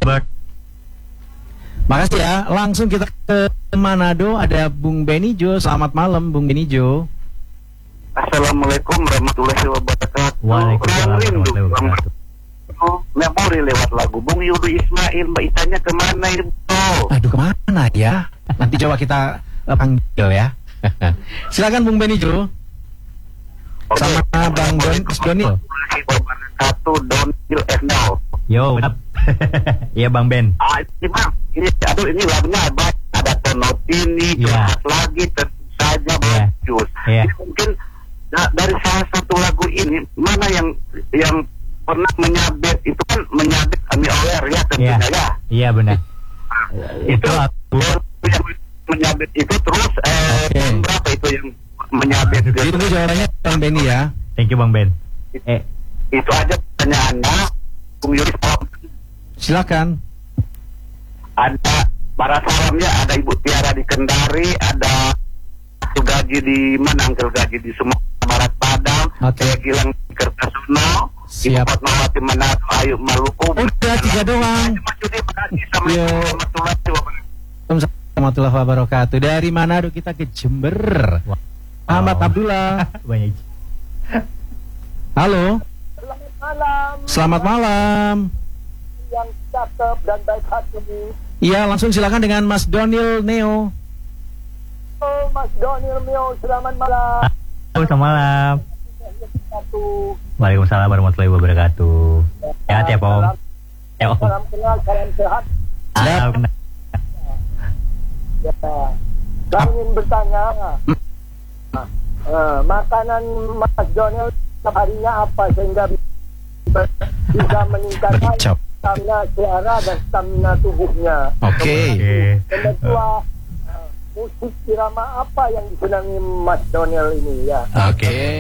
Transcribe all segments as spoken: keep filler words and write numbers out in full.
Makasih ya. Langsung kita ke Manado, ada Bung Benijo. Selamat malam Bung Benijo. Assalamualaikum warahmatullahi wabarakatuh. Waalaikumsalam warahmatullahi wabarakatuh. Oh, memori lewat lagu Bung Yudi Ismail. Mbak Itanya kemana ini? Oh. Aduh, kemana ya? Nanti coba kita uh, panggil ya. Silakan Bung Benijo. Okay. Sama Bang Don Donil. Satu Donil Ernal. Yo, iya Bang Ben. Ah, ini Bang, ini aduh ini lagunya ada ada Tonotini, yeah. Keras lagi tentu saja yeah. bagus. Yeah. Ini mungkin da, dari salah satu lagu ini mana yang yang pernah menyabet itu kan menyabet Ami Oler ya tentunya yeah. ya. Iya yeah, benar. Nah, itu itu aku yang menyabet itu terus eh okay. berapa itu yang menyabet? Itu jawabannya Bang Beni ya. Thank you Bang Ben. Eh itu aja pertanyaannya. Bung Yuri, silakan. Ada para salamnya, ada Ibu Tiara di Kendari, ada Gaji di mana, Angkel Gaji di Sumatera Barat Padang, okay. Gilang di Kertasono, Ibu Fatmawati Manado, Ayu Maluku. Udah tiga doang. Yo. Warahmatullahi wabarakatuh. Dari Manado kita ke Jember. Wow. Ahmad Abdullah. Halo. Malam. Selamat malam. Yang cakep dan baik hati. Iya, langsung silakan dengan Mas Donil Neo. Oh, Mas Donil Neo, selamat malam. Selamat malam. Waalaikumsalam warahmatullahi wabarakatuh. Sehat ya, Om. Ya, Om. Salam kenal, salam sehat. Salam kenal. Ya. Saya ingin bertanya. Nah, uh, makanan Mas Donil harinya apa sehingga bisa meningkatkan stamina suara dan stamina tubuhnya. Oke. Okay. Dan kedua, uh, musik irama apa yang disenangi Mas Donil ini ya? Oke. Okay.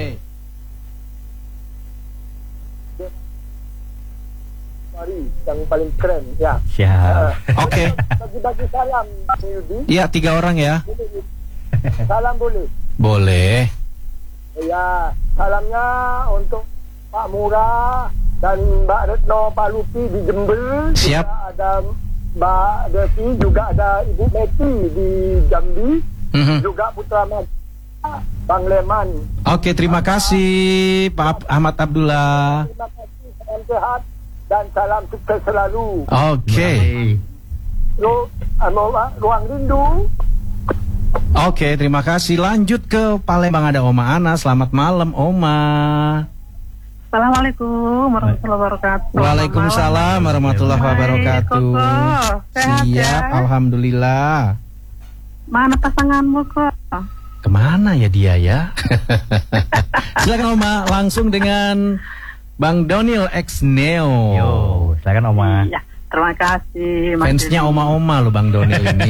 Mari yang paling keren ya. Siap. Uh, Oke. Okay. Bagi-bagi salam, Bang Yudi. Iya, tiga orang ya. Salam boleh. Boleh. Ya, salamnya untuk Pak Murah dan Mbak Retno Pak Lupi di Jember. Siap. Juga ada Mbak Devi, juga ada Ibu Meti di Jambi, mm-hmm. juga Putra Mas Bang Leman. Oke, terima kasih Pak Ahmad Abdullah. Terima kasih, salam sehat dan salam sukses selalu. Oke. Ru, anu, ruang rindu. Oke, terima kasih. Lanjut ke Palembang, ada Oma Ana. Selamat malam, Oma. Assalamualaikum warahmatullahi wabarakatuh. Waalaikumsalam warahmatullahi wabarakatuh. Sehat Siap, ya? alhamdulillah. Mana pasanganmu kok? Kemana ya dia ya? Silakan Oma, langsung dengan Bang Donil X Neo. Yo, silakan Oma. Iya, terima kasih. Fansnya Oma-Oma lo Bang Donil ini.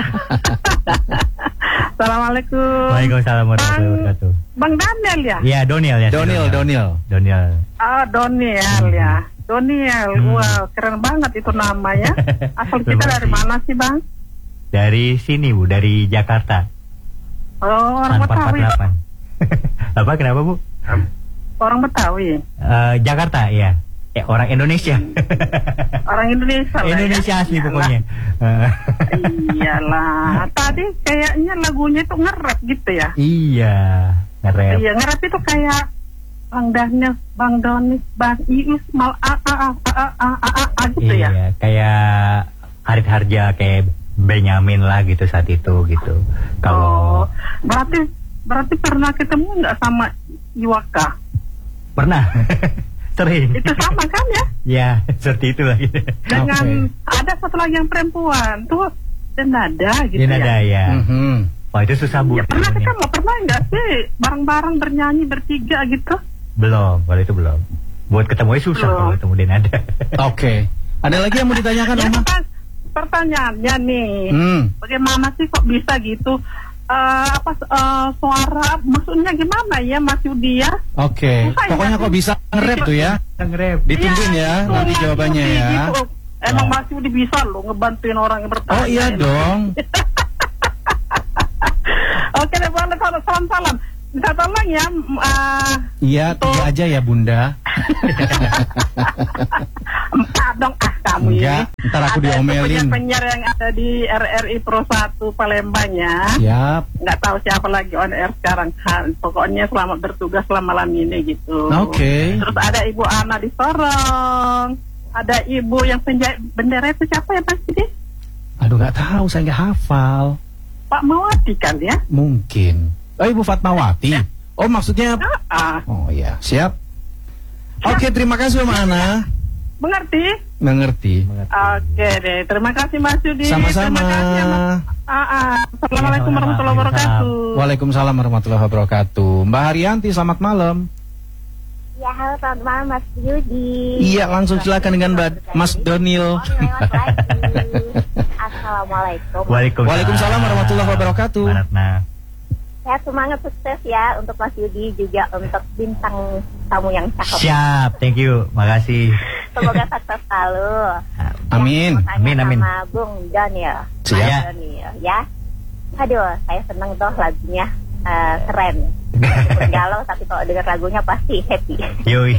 Assalamualaikum. Waalaikumsalam warahmatullahi wabarakatuh. Bang Daniel ya? Iya, Donil ya. Donil, Donil. Donil. Ah, Donil hmm. ya. Donil. Hmm. Wah, keren banget itu namanya. Asal kita dari mana sih, Bang? Dari sini, Bu, dari Jakarta. Oh, orang Betawi. Apa, kenapa, Bu? Orang Betawi. Uh, Jakarta, ya. Eh, orang Indonesia. Orang Indonesia lah Indonesia ya? asli Iyalah. pokoknya. Iyalah. Tadi kayaknya lagunya itu nge-rap gitu ya? Iya, nge-rap. Iya, nge-rap itu kayak Bang Daniel, Bang Doni, Bang Iis, Mal A A A A A A A A gitu iya, ya? Iya, kayak Harit Harja, kayak Benyamin lah gitu saat itu gitu. Kalau oh, berarti berarti pernah ketemu nggak sama Iwaka? Pernah. Sering. Itu sama kan ya? Ya, seperti itu lagi. Dengan okay. ada satu lagi yang perempuan tuh Denada gitu Denada, ya. ya. Mm-hmm. Wah, itu susah Bu. Ya, pernah ketemu, pernah nggak sih bareng-bareng bernyanyi bertiga gitu? Belum, kalau itu belum. Buat ketemunya susah belum. Kalau ketemu Denada. Oke. Okay. Ada lagi yang mau ditanyakan ya, Oma? Pertanyaannya nih, hmm. bagaimana sih kok bisa gitu? Uh, apa uh, suara maksudnya gimana ya Mas Yudi ya? Oke. Okay. Pokoknya kok bisa nge-rap tuh ya? Nge-rap. Ditungguin ya, ya nanti jawabannya ya. Gitu. Emang oh. Mas Yudi bisa loh ngebantuin orang yang bertanya. Oh iya dong. Oke deh, boleh salam-salam. Minta tolong ya. Uh, iya, tiga aja ya Bunda. Empat dong, ah kamu Enggak, ini. ntar aku Ada diomelin. penyiar-penyiar yang ada di R R I Pro satu Palembang ya. Siap. Nggak tahu siapa lagi on air sekarang kan. Pokoknya selamat bertugas selama malam ini gitu. Oke. Okay. Terus ada Ibu Ana di Sorong. Ada Ibu yang penjahit bendera itu siapa ya Pak Sidi? Aduh nggak tahu, saya nggak hafal. Pak Mawati kan ya? Mungkin. Oh, Ibu Fatmawati. Oh, maksudnya. Ah, Oh ya, siap. Oke, terima kasih Mbak Ana. mengerti? Mengerti. Oke deh, terima kasih Mas Yudi. Sama-sama. Terima kasih ya, Mas. Ah, ah. Assalamualaikum warahmatullahi wabarakatuh. Waalaikumsalam warahmatullahi wabarakatuh. Mbak Haryanti, selamat malam. Ya, halo selamat malam Mas Yudi. Iya, langsung silakan dengan Mbak Mas Donil. Assalamualaikum. Waalaikumsalam. Waalaikumsalam warahmatullahi wabarakatuh. Mbak Ratna. Ya, semangat sukses ya untuk Mas Yudi, juga untuk bintang tamu yang cakep. Siap, thank you, makasih. Semoga sukses selalu. Amin. Ya, Amin, amin. Sama Bung Daniel. Siap. Mas Daniel, ya. Aduh, saya seneng tuh lagunya, uh, keren. Meskipun galau, tapi kalau dengar lagunya pasti happy. Yoi.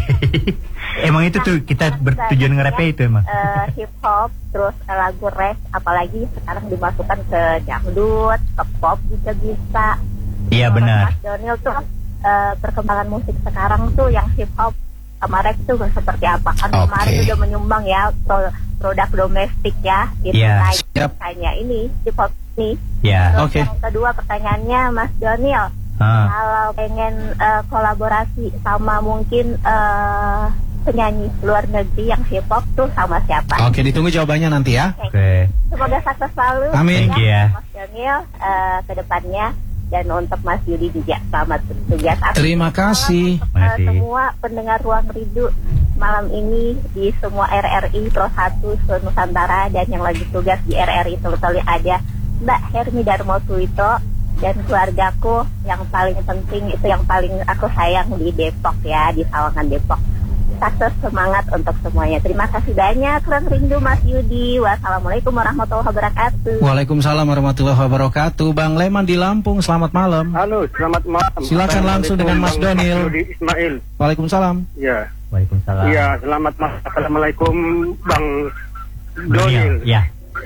Emang itu tuh kita bertujuan nge-rapnya itu emang. Uh, hip hop, terus uh, lagu rap, apalagi sekarang dimasukkan ke dangdut, ke pop juga bisa. Iya Menurut benar. Mas Daniel tuh uh, perkembangan musik sekarang tuh yang hip hop sama rap tuh seperti apa? Kan Oke. kemarin udah menyumbang ya pro- produk domestik ya, itu Iya, naik siap. kayaknya ini hip hop ini. Ya. Terus Oke. yang kedua pertanyaannya Mas Daniel, Ah. kalau pengen uh, kolaborasi sama mungkin uh, penyanyi luar negeri yang hip hop tuh sama siapa? Oke, ditunggu jawabannya nanti ya. Oke. Semoga sukses selalu. Amin. Thank you ya. Mas Daniel uh, ke depannya, dan untuk Mas Yudi juga selamat bertugas. Terima kasih. Untuk, uh, Terima kasih. semua pendengar Ruang Rindu malam ini di semua R R I Pro satu seluruh Nusantara, dan yang lagi tugas di R R I Teluk-Teluk ada Mbak Hermi Darmo Suito dan keluargaku yang paling penting itu yang paling aku sayang di Depok ya, di Sawangan Depok. Sukses, semangat untuk semuanya. Terima kasih banyak Ruang Rindu Mas Yudi. Wassalamualaikum warahmatullahi wabarakatuh. Waalaikumsalam warahmatullahi wabarakatuh. Bang Leman di Lampung, selamat malam. Halo, selamat malam. Silakan langsung dengan Mas Bang Donil. Rudi Ismail. Waalaikumsalam. Ya. Waalaikumsalam. Iya, selamat malam. Assalamualaikum Bang Donil. Donil. Ya.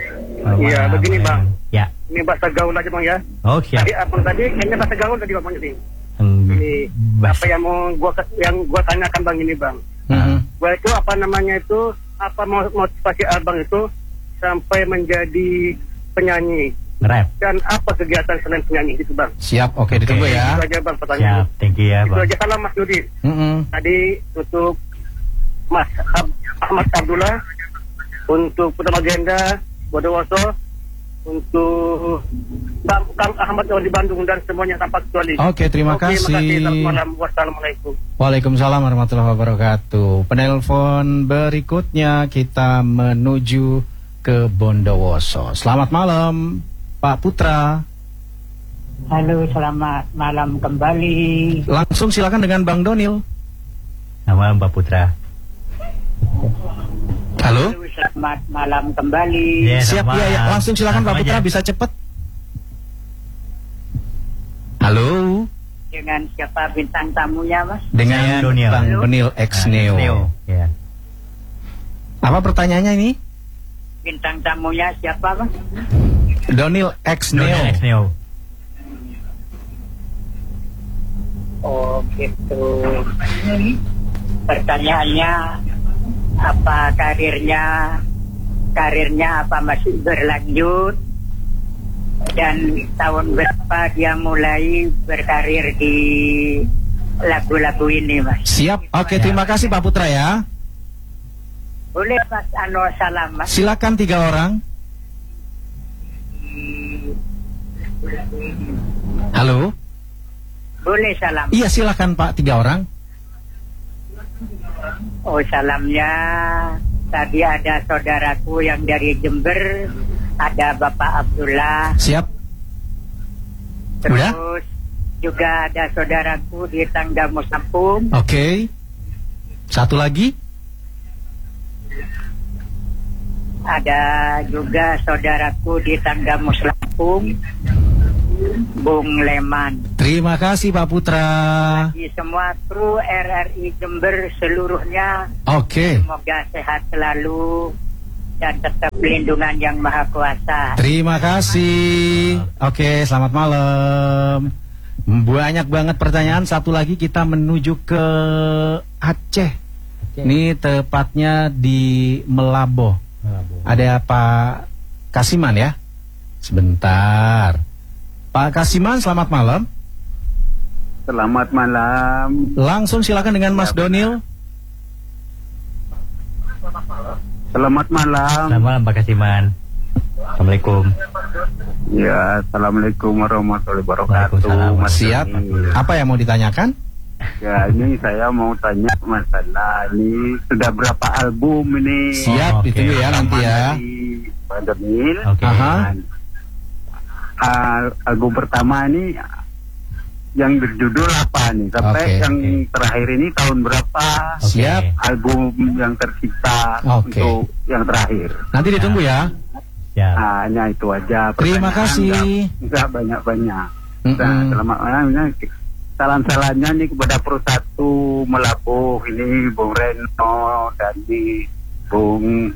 Iya, begini, Bang. Ya. Ini bahasa gaul aja Bang ya. Oh siap. Tadi apa tadi? Kayaknya bahasa gaul tadi Bang ini. Hmm, Ini bas- apa yang mau gua yang gua tanyakan Bang ini Bang. Mhm. Gua itu apa namanya itu apa mo- motivasi Abang itu sampai menjadi penyanyi, Nge-rap. dan apa kegiatan selain penyanyi itu Bang? Siap, oke ditunggu Oke. ya. Itu aja Bang pertanyaan. Siap, thank you ya Itu Bang. aja. Salam Mas Yudi. Mhm. Tadi untuk Mas Ab- Ahmad Abdullah, untuk Putra Magenda, Bondowoso, untuk Bang Kang Ahmad yang di Bandung dan semuanya tanpa kecuali. Oke, terima Oke, kasih. makasih. Selamat malam. Wassalamualaikum. Waalaikumsalam warahmatullahi wabarakatuh. Penelpon berikutnya kita menuju ke Bondowoso. Selamat malam, Pak Putra. Halo, selamat malam kembali. Langsung silakan dengan Bang Donil. Nama Mbak Putra. Halo. Selamat malam kembali. Ya, Siap sama. ya, ya. Langsung silakan Pak Langsung Putra, aja. bisa cepet. Halo. Dengan siapa bintang tamunya, Mas? Dengan Saya Donil. Bang Donil X Neo. Ya. Apa pertanyaannya ini? Bintang tamunya siapa, Mas? Donil X Donil Neo. X Neo. Oh, gitu. Pertanyaannya, apa karirnya? Karirnya apa masih berlanjut? Dan tahun berapa dia mulai berkarir di lagu-lagu ini, Mas? Siap. Oke, terima kasih Pak Putra ya. Boleh, Mas Ano, salam, Mas. Silakan tiga orang. Halo. Boleh salam. Iya, silakan Pak, tiga orang. Oh, salamnya tadi ada saudaraku yang dari Jember, ada Bapak Abdullah. Siap. Terus Udah? juga ada saudaraku di Tanggamus Lampung. Oke. Satu lagi. Ada juga saudaraku di Tanggamus Lampung, Bung Leman. Terima kasih Pak Putra. Di semua kru R R I Jember seluruhnya, Oke. semoga sehat selalu dan tetap pelindungan yang Maha Kuasa. Terima kasih. Oke, selamat malam. Banyak banget pertanyaan. Satu lagi kita menuju ke Aceh. Ini tepatnya di Melabo. Ada Pak Kasiman ya. Sebentar. Pak Kasiman, selamat malam. Selamat malam. Langsung silakan dengan Mas Donil. Selamat malam. Selamat malam Pak Kasiman. Assalamualaikum. Ya, assalamualaikum warahmatullahi wabarakatuh. Mas Siap. Donil. Apa yang mau ditanyakan? Ya, ini saya mau tanya masalah ini sudah berapa album ini? Siap, Oh, oke. ditunggu ya nanti ya. Pak Donil. Oke. Aha. Al- album pertama ini yang berjudul apa nih? Sampai Oke, yang oke. terakhir ini tahun berapa? Siap. Album yang tercipta Oke. untuk yang terakhir. Nanti ditunggu ya. Ya. Hanya itu aja. Terima Pertanyaan kasih. nggak- Nggak banyak-banyak. Mm-mm. Nah, selamat malam. Salam-salamnya nih kepada Persatu Melabuh ini Bung Reno dan di Bung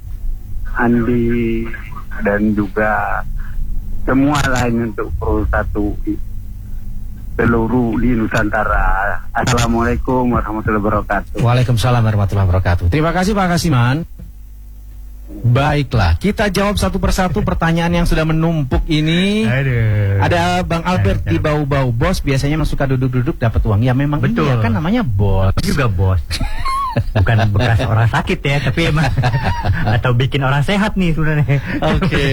Andi dan juga semua lain untuk Persatu seluruh di Nusantara. Assalamualaikum warahmatullahi wabarakatuh. Waalaikumsalam warahmatullahi wabarakatuh. Terima kasih Pak Kasiman. Baiklah, kita jawab satu persatu pertanyaan yang sudah menumpuk ini. Aduh. Ada Bang Albert di bau-bau bos, biasanya memang suka duduk-duduk dapat uang. Ya memang Betul. iya kan namanya bos. Juga bos. Bukan bekas orang sakit ya, tapi emang atau bikin orang sehat nih sebenarnya. Oke.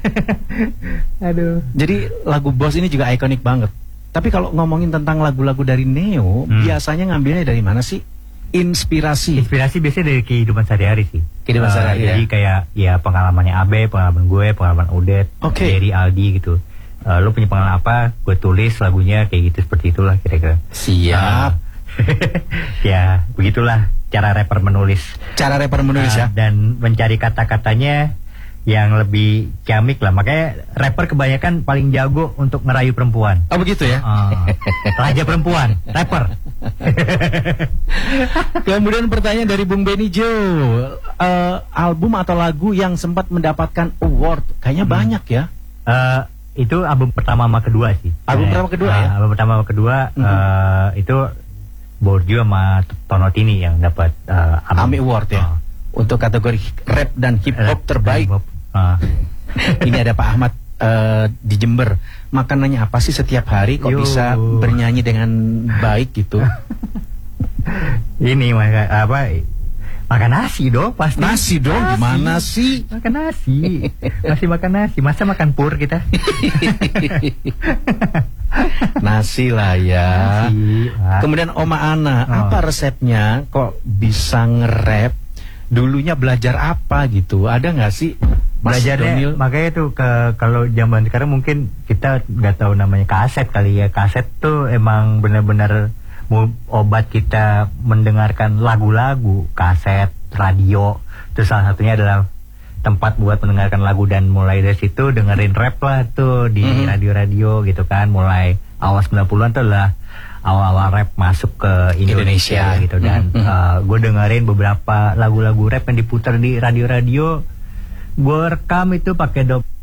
Aduh. Jadi lagu Bos ini juga ikonik banget. Tapi kalau ngomongin tentang lagu-lagu dari Neo, Hmm. biasanya ngambilnya dari mana sih? Inspirasi. Inspirasi biasanya dari kehidupan sehari-hari sih. Kehidupan Eh, sehari-hari, Jadi ya? kayak ya pengalamannya Abe, pengalaman gue, pengalaman Udet, Oke. dari Aldi gitu. Eh, lo punya pengalaman apa? Gue tulis lagunya kayak gitu, seperti itulah kira-kira. Siap. Eh, ya begitulah cara rapper menulis. Cara rapper menulis Eh, ya. Dan mencari kata-katanya yang lebih ciamik lah. Makanya rapper kebanyakan paling jago untuk ngerayu perempuan. Oh begitu ya. Ah, raja perempuan, rapper. Kemudian pertanyaan dari Bung Benny Jo, Eh, album atau lagu yang sempat mendapatkan award, kayaknya Hmm. banyak ya. Eh, itu album pertama sama kedua sih. Album Eh, pertama kedua ah, ya? Album pertama sama kedua Mhm. eh, itu Borju sama Tonotini yang dapat eh, AMI Award ya. Ah. Untuk kategori rap dan hip hop Rap- terbaik. hip hop. Ah. Ini ada Pak Ahmad eh, di Jember. Makanannya apa sih setiap hari kok Yo. bisa bernyanyi dengan baik gitu? Ini maka apa? Makan nasi dong pasti. Nasi dong, gimana sih? Makan nasi. Masih makan nasi. Masa makan pur kita? Nasi lah ya. Nasi. Ah. Kemudian Oma Ana, Oh. apa resepnya kok bisa nge-rap? Dulunya belajar apa gitu? Ada nggak sih? Mas Belajarnya Donil? makanya tuh ke kalau zaman sekarang mungkin kita nggak tahu namanya kaset kali ya. Kaset tuh emang benar-benar mu- obat kita mendengarkan lagu-lagu. Kaset, radio. Terus salah satunya adalah tempat buat mendengarkan lagu, dan mulai dari situ dengerin rap lah tuh di Mhm. radio-radio gitu kan. Mulai awal sembilan puluhan tuh lah awal-awal rap masuk ke Indonesia, Indonesia, ya. gitu. Dan Mhm. uh, gue dengerin beberapa lagu-lagu rap yang diputar di radio-radio. Gue rekam itu pakai dop